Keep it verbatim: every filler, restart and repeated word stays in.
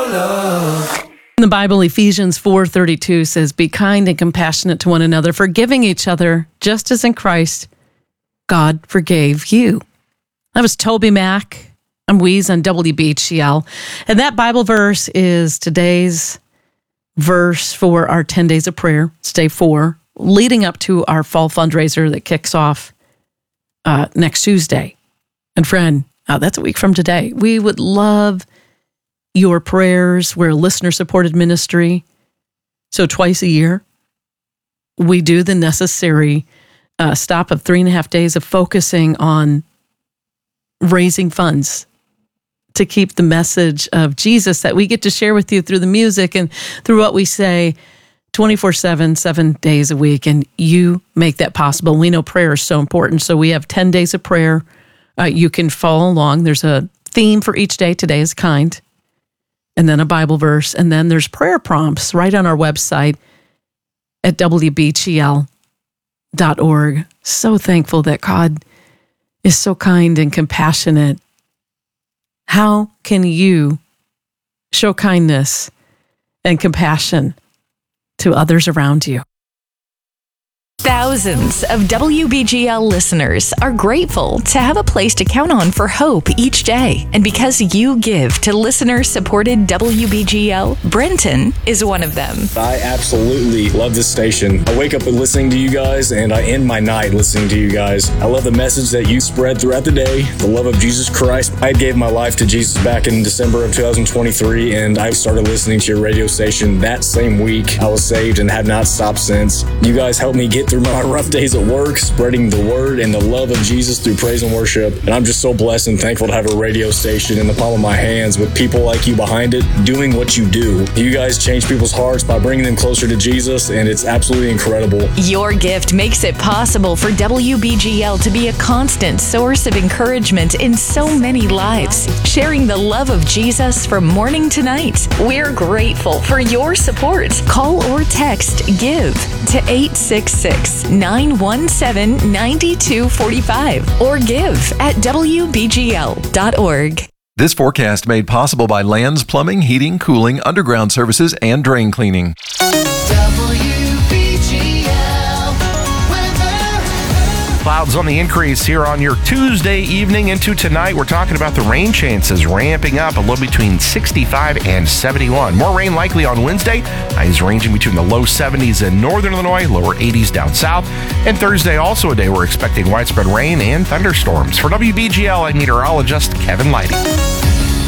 love. In the Bible, Ephesians four thirty-two says, be kind and compassionate to one another, forgiving each other, just as in Christ, God forgave you. That was Toby Mac. I'm Weeze on W B G L. And that Bible verse is today's verse for our ten days of prayer. It's day four, leading up to our fall fundraiser that kicks off uh, next Tuesday. And friend, uh, that's a week from today. We would love your prayers. We're a listener-supported ministry. So twice a year, we do the necessary uh, stop of three and a half days of focusing on raising funds to keep the message of Jesus that we get to share with you through the music and through what we say twenty-four seven, seven days a week. And you make that possible. We know prayer is so important. So we have ten days of prayer. Uh, you can follow along. There's a theme for each day. Today is kind. And then a Bible verse. And then there's prayer prompts right on our website at W B G L dot org. So thankful that God is so kind and compassionate. How can you show kindness and compassion to others around you? Thousands of W B G L listeners are grateful to have a place to count on for hope each day. And because you give to listener-supported W B G L, Brenton is one of them. I absolutely love this station. I wake up listening to you guys, and I end my night listening to you guys. I love the message that you spread throughout the day, the love of Jesus Christ. I gave my life to Jesus back in December of two thousand twenty-three, and I started listening to your radio station that same week. I was saved and have not stopped since. You guys helped me get through my rough days at work, spreading the word and the love of Jesus through praise and worship. And I'm just so blessed and thankful to have a radio station in the palm of my hands with people like you behind it, doing what you do. You guys change people's hearts by bringing them closer to Jesus, and it's absolutely incredible. Your gift makes it possible for W B G L to be a constant source of encouragement in so many lives, sharing the love of Jesus from morning to night. We're grateful for your support. Call or text GIVE to eight six six, nine one seven, nine two four five or give at W B G L dot org. This forecast made possible by Lands Plumbing, Heating, Cooling, Underground Services, and Drain Cleaning. Clouds on the increase here on your Tuesday evening into tonight. We're talking about the rain chances ramping up a little between sixty-five and seventy-one. More rain likely on Wednesday. Highs ranging between the low seventies in northern Illinois, lower eighties down south. And Thursday, also a day we're expecting widespread rain and thunderstorms. For W B G L, I'm meteorologist Kevin Leidy.